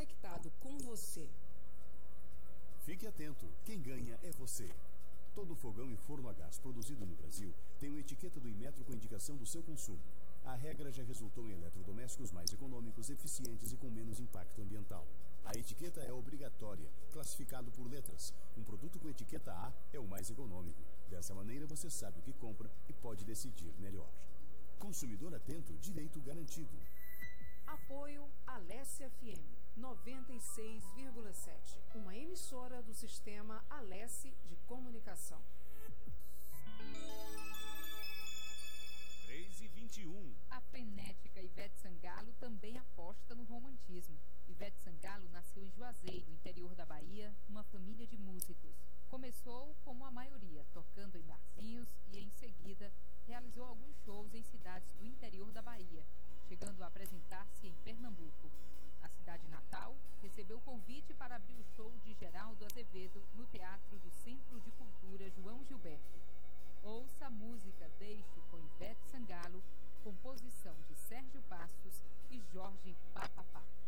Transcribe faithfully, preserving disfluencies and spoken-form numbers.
conectado com você. Fique atento, quem ganha é você. Todo fogão e forno a gás produzido no Brasil tem uma etiqueta do Inmetro com indicação do seu consumo. A regra já resultou em eletrodomésticos mais econômicos, eficientes e com menos impacto ambiental. A etiqueta é obrigatória, classificado por letras. Um produto com etiqueta A é o mais econômico. Dessa maneira você sabe o que compra e pode decidir melhor. Consumidor atento, direito garantido. Apoio Alesse F M noventa e seis vírgula sete, uma emissora do sistema Alesse de comunicação. três e vinte e um. A frenética Ivete Sangalo também aposta no romantismo. Ivete Sangalo nasceu em Juazeiro, interior da Bahia, uma família de músicos. Começou, como a maioria, tocando em barzinhos e, em seguida, realizou alguns shows em cidades do interior da Bahia, chegando a apresentar-se em Pernambuco. Na cidade natal, recebeu convite para abrir o show de Geraldo Azevedo no Teatro do Centro de Cultura João Gilberto. Ouça a música Deixo com Ivete Sangalo, composição de Sérgio Passos e Jorge